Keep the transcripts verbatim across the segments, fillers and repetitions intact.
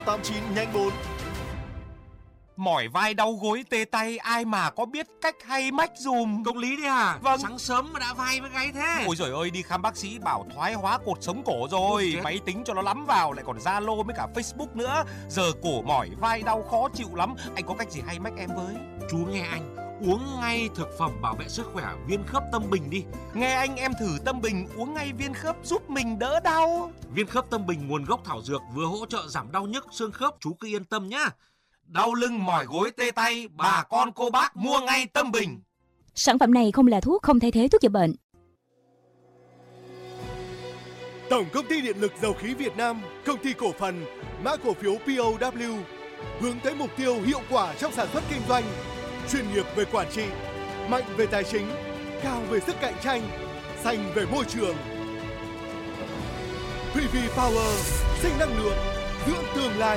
tám chín nhanh bốn. Mỏi vai đau gối tê tay, ai mà có biết cách hay mách dùm. Công Lý đấy à? Vâng. Sáng sớm mà đã vai với gáy thế. Ôi giời ơi, đi khám bác sĩ bảo thoái hóa cột sống cổ rồi. Máy tính cho nó lắm vào, lại còn Zalo với cả Facebook nữa. Giờ cổ mỏi vai đau khó chịu lắm. Anh có cách gì hay mách em với? Chú nghe anh, uống ngay thực phẩm bảo vệ sức khỏe Viên Khớp Tâm Bình đi. Nghe anh, em thử Tâm Bình uống ngay viên khớp giúp mình đỡ đau. Viên Khớp Tâm Bình nguồn gốc thảo dược, vừa hỗ trợ giảm đau nhức xương khớp, chú cứ yên tâm nhá. Đau lưng mỏi gối tê tay, bà con cô bác mua ngay Tâm Bình. Sản phẩm này không là thuốc, không thay thế thuốc chữa bệnh. Tổng công ty Điện lực Dầu khí Việt Nam, công ty cổ phần, mã cổ phiếu pê o vê, hướng tới mục tiêu hiệu quả trong sản xuất kinh doanh, chuyên nghiệp về quản trị, mạnh về tài chính, cao về sức cạnh tranh, xanh về môi trường. pê vê Power, sinh năng lượng, dưỡng tương lai.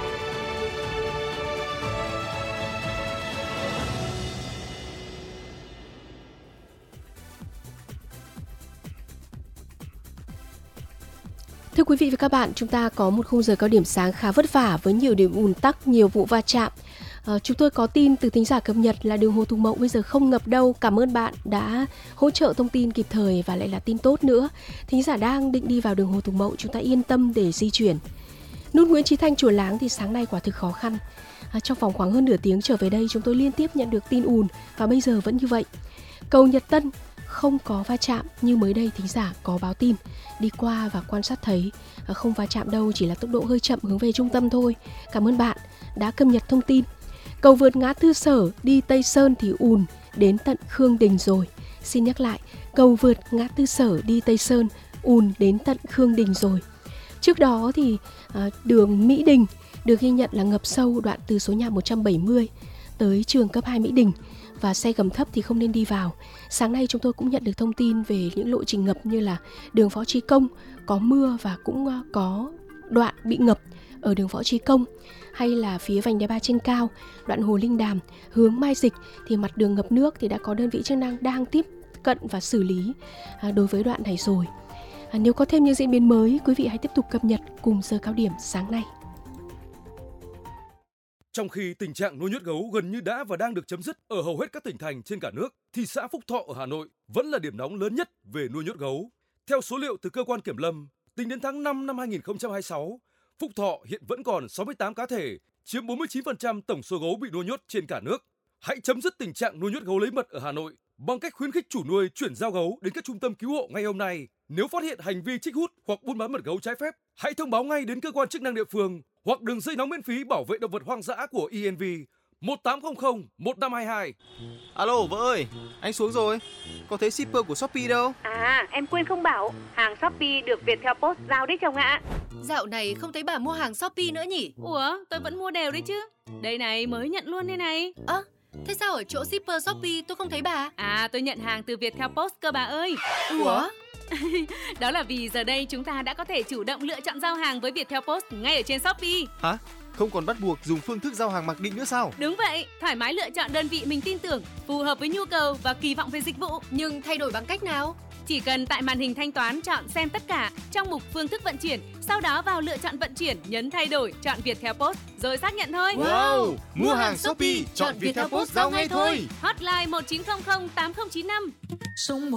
Thưa quý vị và các bạn, chúng ta có một khung giờ cao điểm sáng khá vất vả với nhiều điểm ùn tắc, nhiều vụ va chạm. À, chúng tôi có tin từ thính giả cập nhật là đường Hồ Tùng Mậu bây giờ không ngập đâu. Cảm ơn bạn đã hỗ trợ thông tin kịp thời và lại là tin tốt nữa. Thính giả đang định đi vào đường Hồ Tùng Mậu, chúng ta yên tâm để di chuyển. Nút Nguyễn Chí Thanh Chùa Láng thì sáng nay quả thực khó khăn. À, trong vòng khoảng hơn nửa tiếng trở về đây, chúng tôi liên tiếp nhận được tin ùn và bây giờ vẫn như vậy. Cầu Nhật Tân không có va chạm như mới đây thính giả có báo tin. Đi qua và quan sát thấy không va chạm đâu, chỉ là tốc độ hơi chậm hướng về trung tâm thôi. Cảm ơn bạn đã cập nhật thông tin. Cầu vượt ngã tư Sở đi Tây Sơn thì ùn đến tận Khương Đình rồi. Xin nhắc lại, cầu vượt ngã tư Sở đi Tây Sơn ùn đến tận Khương Đình rồi. Trước đó thì đường Mỹ Đình được ghi nhận là ngập sâu đoạn từ số nhà một trăm bảy mươi tới trường cấp hai Mỹ Đình, và xe gầm thấp thì không nên đi vào. Sáng nay chúng tôi cũng nhận được thông tin về những lộ trình ngập như là đường Võ Trí Công có mưa và cũng có đoạn bị ngập ở đường Võ Trí Công, hay là phía vành đai ba trên cao, đoạn Hồ Linh Đàm hướng Mai Dịch thì mặt đường ngập nước thì đã có đơn vị chức năng đang tiếp cận và xử lý đối với đoạn này rồi. À, nếu có thêm những diễn biến mới, quý vị hãy tiếp tục cập nhật cùng giờ cao điểm sáng nay. Trong khi tình trạng nuôi nhốt gấu gần như đã và đang được chấm dứt ở hầu hết các tỉnh thành trên cả nước, thì xã Phúc Thọ ở Hà Nội vẫn là điểm nóng lớn nhất về nuôi nhốt gấu. Theo số liệu từ cơ quan kiểm lâm, tính đến tháng năm năm hai nghìn không trăm hai mươi sáu, Phúc Thọ hiện vẫn còn sáu mươi tám cá thể, chiếm bốn mươi chín phần trăm tổng số gấu bị nuôi nhốt trên cả nước. Hãy chấm dứt tình trạng nuôi nhốt gấu lấy mật ở Hà Nội bằng cách khuyến khích chủ nuôi chuyển giao gấu đến các trung tâm cứu hộ ngay hôm nay. Nếu phát hiện hành vi trích hút hoặc buôn bán mật gấu trái phép, hãy thông báo ngay đến cơ quan chức năng địa phương hoặc đường dây nóng miễn phí bảo vệ động vật hoang dã của i en vê một tám không không một năm hai hai. Alo vợ ơi, anh xuống rồi. Có thấy shipper của Shopee đâu? À, em quên không bảo, hàng Shopee được Viettel Post giao đấy chồng ạ. Dạo này không thấy bà mua hàng Shopee nữa nhỉ? Ủa, tôi vẫn mua đều đấy chứ. Đây này, mới nhận luôn đây này. Ơ, à, thế sao ở chỗ shipper Shopee tôi không thấy bà? À, tôi nhận hàng từ Viettel Post cơ bà ơi. Ủa? Đó là vì giờ đây chúng ta đã có thể chủ động lựa chọn giao hàng với Viettel Post ngay ở trên Shopee. Hả? Không còn bắt buộc dùng phương thức giao hàng mặc định nữa sao? Đúng vậy, thoải mái lựa chọn đơn vị mình tin tưởng, phù hợp với nhu cầu và kỳ vọng về dịch vụ. Nhưng thay đổi bằng cách nào? Chỉ cần tại màn hình thanh toán chọn xem tất cả trong mục phương thức vận chuyển, sau đó vào lựa chọn vận chuyển, nhấn thay đổi, chọn Viettel Post rồi xác nhận thôi. Wow, mua hàng Shopee chọn Viettel Post giao ngay thôi. Hotline một chín không không tám không chín năm.